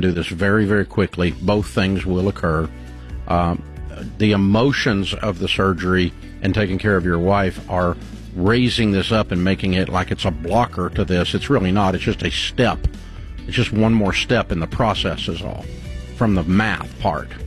do this very, very quickly. Both things will occur. The emotions of the surgery and taking care of your wife are raising this up and making it like it's a blocker to this. It's really not. It's just a step. It's just one more step in the process is all, from the math part.